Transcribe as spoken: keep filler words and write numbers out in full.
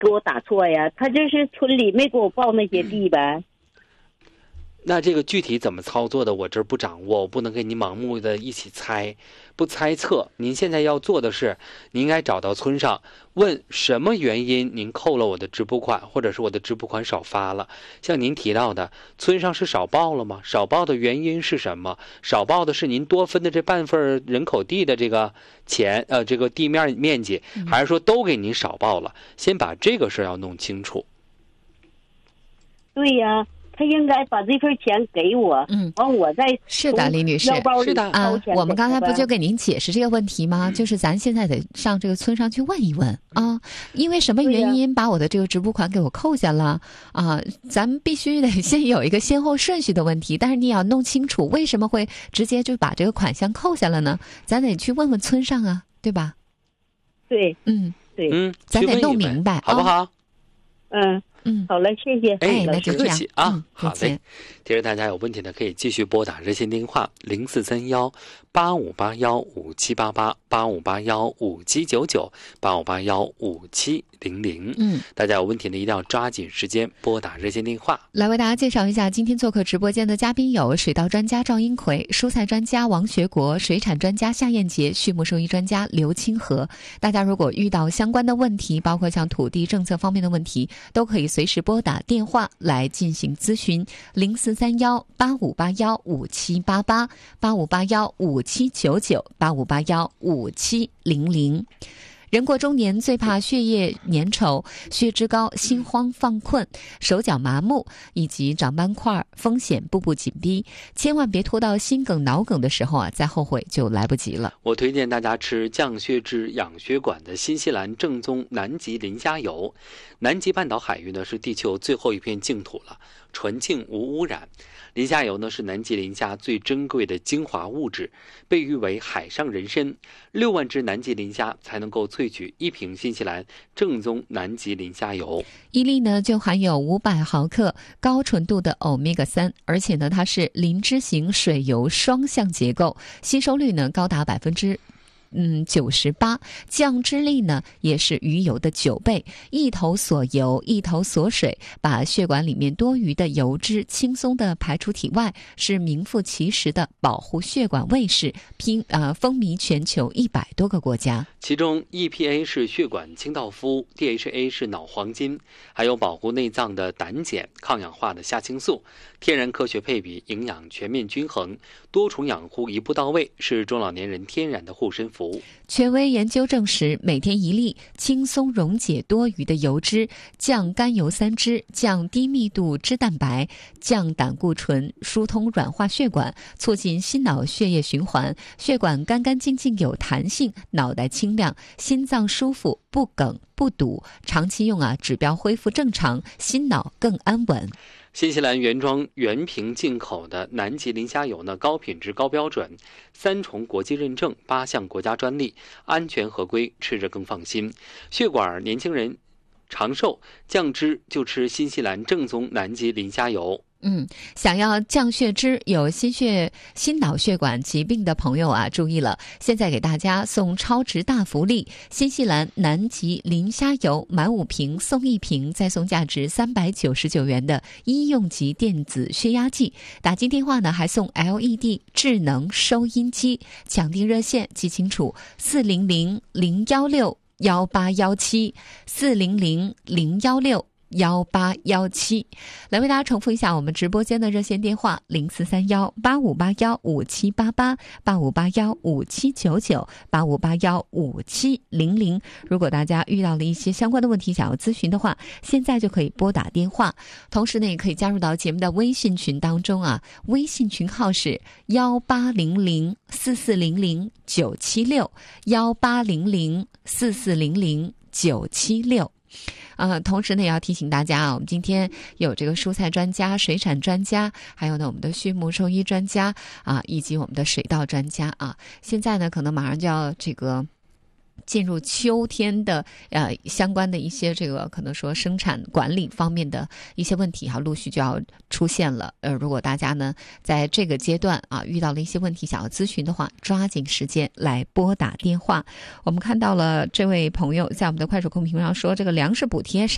给我打错呀？他就是村里没给我报那些地呗。嗯， 那这个具体怎么操作的，我这儿不掌握，我不能给你盲目的一起猜，不猜测。您现在要做的是，您应该找到村上，问什么原因您扣了我的支付款，或者是我的支付款少发了。像您提到的，村上是少报了吗？少报的原因是什么？少报的是您多分的这半份人口地的这个钱，呃，这个地面面积，还是说都给您少报了？先把这个事儿要弄清楚。 对呀。他应该把这份钱给我，嗯，完我再是的，李女士， 是的啊，我们刚才不就给您解释这个问题吗？嗯、就是咱现在得上这个村上去问一问啊，因为什么原因把我的这个支付款给我扣下了啊？咱们必须得先有一个先后顺序的问题，但是你也要弄清楚为什么会直接就把这个款项扣下了呢？咱得去问问村上啊，对吧？ 对， 嗯， 对， 嗯， 咱得弄明白， 好不好？ 嗯。嗯，好嘞，谢谢。 哎，那就客气啊。 嗯、 好嘞，其实大家有问题的可以继续拨打热线电话零四三幺八五八幺五七八八八五八幺五七九九八五八幺五七零零。嗯，大家有问题呢，一定要抓紧时间拨打热线电话。 来为大家介绍一下，今天做客直播间的嘉宾有水稻专家赵英奎、蔬菜专家王学国、水产专家夏燕杰、畜牧兽医专家刘清和。大家如果遇到相关的问题，包括像土地政策方面的问题，都可以随时拨打电话来进行咨询，零四三幺八五八幺五七八八八五八幺五七九九八五八幺五七零零。人过中年最怕血液粘稠、血脂高、心慌犯困、手脚麻木以及长斑块，风险步步紧逼，千万别拖到心梗、脑梗的时候啊，再后悔就来不及了。 我推荐大家吃降血脂、养血管的新西兰正宗南极磷虾油。南极半岛海域呢是地球最后一片净土了，纯净无污染。磷虾油呢是南极磷虾最珍贵的精华物质，被誉为海上人参。六万只南极磷虾才能够萃取一瓶新西兰正宗南极磷虾油。 一粒呢就含有五百毫克高纯度的欧米伽三，而且呢它是磷脂型水油双向结构，吸收率呢高达百分之。嗯，九十八，降脂力呢也是鱼油的九倍，一头锁油，一头锁水，把血管里面多余的油脂轻松的排出体外，是名副其实的保护血管卫士，拼呃风靡全球一百多个国家。 其中 E P A 是血管清道夫， D H A 是脑黄金，还有保护内脏的胆碱、抗氧化的虾青素，天然科学配比，营养全面均衡，多重养护一步到位，是中老年人天然的护身符。 权威研究证实，每天一粒轻松溶解多余的油脂，降甘油三酯，降低密度脂蛋白，降胆固醇，疏通软化血管，促进心脑血液循环，血管干干净净有弹性，脑袋清亮，心脏舒服，不梗不堵，长期用啊，指标恢复正常，心脑更安稳。 新西兰原装原瓶进口的南极磷虾油呢，高品质高标准，三重国际认证，八项国家专利，安全合规，吃着更放心。血管年轻人长寿降脂就吃新西兰正宗南极磷虾油。 嗯，想要降血脂、有心血、心脑血管疾病的朋友啊，注意了！现在给大家送超值大福利：新西兰南极磷虾油买五瓶送一瓶，再送价值三百九十九元的医用级电子血压计。打进电话呢，还送 L E D 智能收音机。抢订热线记清楚：四零零零幺六幺八幺七，四零零零幺六。幺八幺七，来为大家重复一下我们直播间的热线电话：零四三幺八五八幺五七八八八五八幺五七九九八五八幺五七零零。如果大家遇到了一些相关的问题想要咨询的话，现在就可以拨打电话。同时呢，也可以加入到节目的微信群当中啊，微信群号是幺八零零四四零零九七六幺八零零四四零零九七六。呃，同时呢，也要提醒大家啊，我们今天有这个蔬菜专家、水产专家，还有呢我们的畜牧兽医专家啊，以及我们的水稻专家啊。现在呢，可能马上就要这个进入秋天的呃相关的一些这个可能说生产管理方面的一些问题哈，陆续就要出现了。呃，如果大家呢在这个阶段啊遇到了一些问题想要咨询的话，抓紧时间来拨打电话。我们看到了这位朋友在我们的快手公屏上说，这个粮食补贴少。